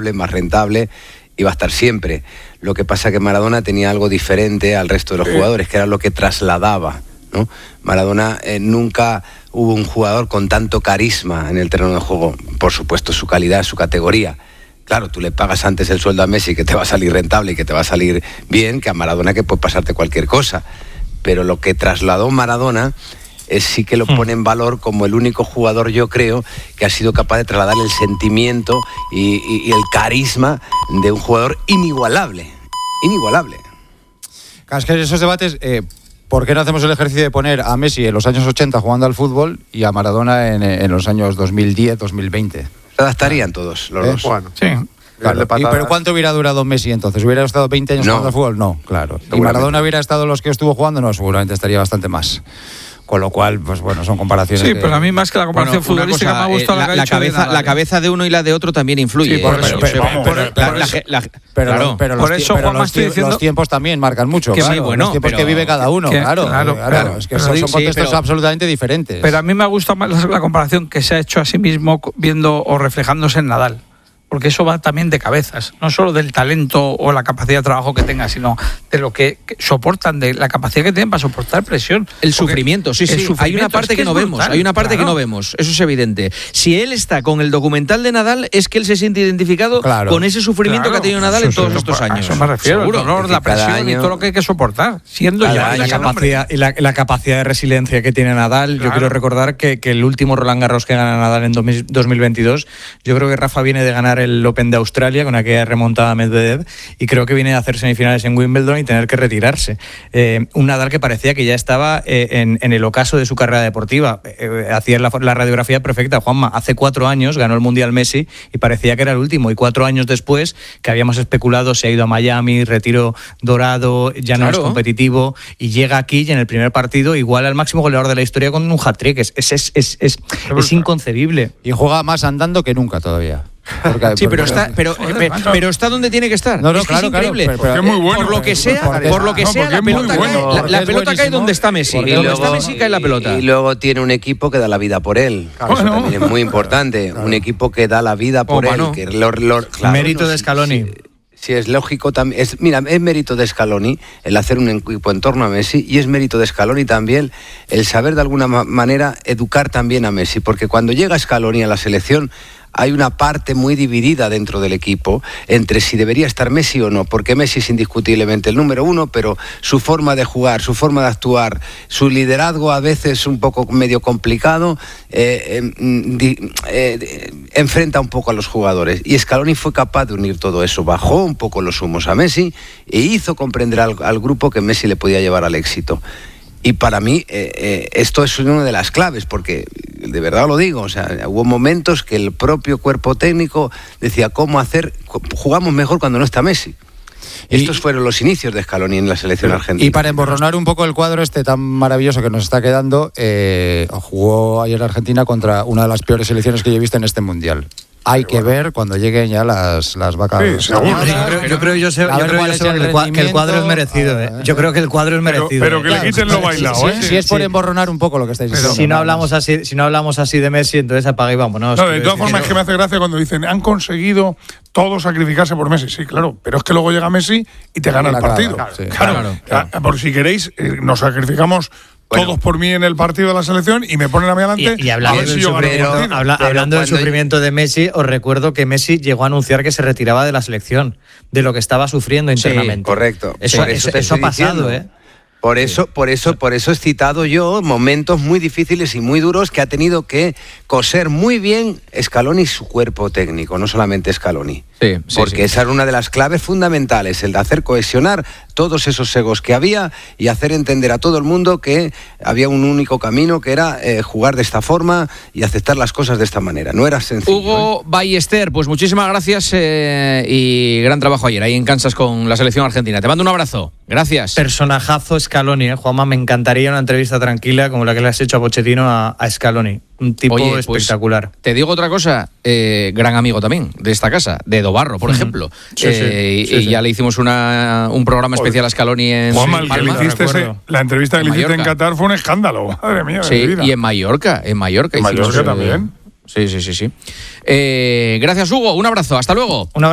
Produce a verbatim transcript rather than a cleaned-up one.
más rentable y va a estar siempre. Lo que pasa que Maradona tenía algo diferente al resto de los jugadores, que era lo que trasladaba, ¿no? Maradona eh, nunca hubo un jugador con tanto carisma en el terreno de juego. Por supuesto, su calidad, su categoría. Claro, tú le pagas antes el sueldo a Messi, que te va a salir rentable y que te va a salir bien, que a Maradona, que puede pasarte cualquier cosa. Pero lo que trasladó Maradona es sí que lo pone en valor como el único jugador, yo creo, que ha sido capaz de trasladar el sentimiento y, y, y el carisma de un jugador inigualable. Inigualable. Claro, es que esos debates... Eh... ¿Por qué no hacemos el ejercicio de poner a Messi en los años ochenta jugando al fútbol y a Maradona en, en los años dos mil diez, dos mil veinte? Se adaptarían todos los ¿Eh? dos. Bueno, sí. Claro. ¿Y, ¿Pero cuánto hubiera durado Messi entonces? ¿Hubiera estado veinte años no. jugando al fútbol? No, claro. ¿Y Maradona hubiera estado los que estuvo jugando? No, seguramente estaría bastante más. Con lo cual, pues bueno, son comparaciones. Sí, que... pero a mí más que la comparación bueno, futbolística cosa, me ha gustado eh, la, la, la cabeza, la cabeza de uno y la de otro también influye. Sí, por eso. Pero, pero, por los, eso, pero Juanma, los, estoy diciendo... los tiempos también marcan mucho. Que claro, sí, bueno, los tiempos pero, que vive cada uno, que, claro, claro, claro, claro. Es que son, son contextos sí, pero, absolutamente diferentes. Pero a mí me gusta más la, la comparación que se ha hecho a sí mismo viendo o reflejándose en Nadal. Porque eso va también de cabezas, no solo del talento o la capacidad de trabajo que tengan, sino de lo que, que soportan, de la capacidad que tienen para soportar presión. El sufrimiento, sí, sí. Sufrimiento, hay una parte que, que no vemos, brutal, hay una parte claro. que no vemos, eso es evidente. Si él está con el documental de Nadal, es que él se siente identificado claro. con ese sufrimiento claro. que ha tenido Nadal eso, en todos eso, estos años. A eso me refiero, seguro. El dolor, la presión año, y todo lo que hay que soportar, siendo ya la capacidad y la, la capacidad de resiliencia que tiene Nadal. Claro. Yo quiero recordar que, que el último Roland Garros que gana Nadal en dos mil veintidós, yo creo que Rafa viene de ganar el Open de Australia con aquella remontada a Medvedev y creo que viene de hacer semifinales en Wimbledon y tener que retirarse. Eh, un Nadal que parecía que ya estaba eh, en, en el ocaso de su carrera deportiva. Eh, hacía la, la radiografía perfecta. Juanma, hace cuatro años ganó el Mundial Messi y parecía que era el último. Y cuatro años después, que habíamos especulado, se ha ido a Miami, retiro dorado, ya no claro. es competitivo y llega aquí y en el primer partido igual al máximo goleador de la historia con un hat-trick. Es, es, es, es, es, es inconcebible. Y juega más andando que nunca todavía. Porque, sí, pero está, pero, pero, pero está donde tiene que estar. No, no, es que claro, es increíble. Claro, pero, pero, por, bueno, por lo que sea, porque, por lo que no, sea, la pelota, bueno. cae, la, la pelota cae donde está Messi. Y donde luego, está Messi cae la pelota. Y, y luego tiene un equipo que da la vida por él. Claro, bueno. Eso también es muy importante. Claro. Un equipo que da la vida por oh, él. Que lo, lo, claro, mérito no, de Scaloni. Sí, sí, es lógico también. Es, mira, es mérito de Scaloni el hacer un equipo en torno a Messi y es mérito de Scaloni también el saber de alguna manera educar también a Messi. Porque cuando llega Scaloni a la selección, hay una parte muy dividida dentro del equipo entre si debería estar Messi o no, porque Messi es indiscutiblemente el número uno, pero su forma de jugar, su forma de actuar, su liderazgo a veces un poco medio complicado, eh, eh, eh, enfrenta un poco a los jugadores. Y Scaloni fue capaz de unir todo eso, bajó un poco los humos a Messi e hizo comprender al, al grupo que Messi le podía llevar al éxito. Y para mí eh, eh, esto es una de las claves, porque de verdad lo digo, o sea, hubo momentos que el propio cuerpo técnico decía cómo hacer, jugamos mejor cuando no está Messi. Y estos fueron los inicios de Scaloni en la selección argentina. Y para emborronar un poco el cuadro este tan maravilloso que nos está quedando, eh, jugó ayer Argentina contra una de las peores selecciones que yo he visto en este Mundial. Hay que ver cuando lleguen ya las, las vacas. Sí, seguro. Yo creo, yo creo, yo sé, yo creo yo sé que, el que el cuadro es merecido. ¿eh? Yo creo que el cuadro es merecido. Pero, pero que claro, le quiten lo bailado, si, ¿eh? Si, si es por sí. emborronar un poco lo que estáis diciendo. Si no hablamos así, si no hablamos así de Messi, entonces apaga y vámonos. No, de todas formas es que me hace gracia cuando dicen han conseguido todos sacrificarse por Messi. Sí, claro, pero es que luego llega Messi y te gana el partido. Claro, sí. claro, claro, claro. Por si queréis, eh, nos sacrificamos. Bueno. Todos por mí en el partido de la selección y me ponen a mí adelante. Y, y hablando, del, si sufrimiento, habla, hablando del sufrimiento de Messi, os recuerdo que Messi llegó a anunciar que se retiraba de la selección, de lo que estaba sufriendo internamente. Sí, correcto. Eso, eso, eso, eso ha pasado, ¿eh? Por eso, por eso, por eso he citado yo momentos muy difíciles y muy duros que ha tenido que coser muy bien Scaloni y su cuerpo técnico, no solamente Scaloni. Sí, sí, porque sí. esa era una de las claves fundamentales, el de hacer cohesionar todos esos egos que había y hacer entender a todo el mundo que había un único camino, que era eh, jugar de esta forma y aceptar las cosas de esta manera. No era sencillo. Hugo ¿eh? Ballester, pues muchísimas gracias eh, y gran trabajo ayer ahí en Kansas con la selección argentina. Te mando un abrazo. Gracias. Personajazo Scaloni, ¿eh? Juanma, me encantaría una entrevista tranquila como la que le has hecho a Pochettino a, a Scaloni. Un tipo Oye, espectacular. Pues, te digo otra cosa, eh, gran amigo también de esta casa, de Dobarro, por uh-huh. ejemplo. Sí, eh, sí, sí, y sí. ya le hicimos una, un programa especial a Scaloni en Juanma, el que le hiciste ese, la entrevista que le hiciste en Qatar fue un escándalo. Madre mía, sí, vida. Y en Mallorca, en Mallorca. En Mallorca también. Sí, sí, sí, sí. Eh, gracias, Hugo. Un abrazo. Hasta luego. Un abrazo.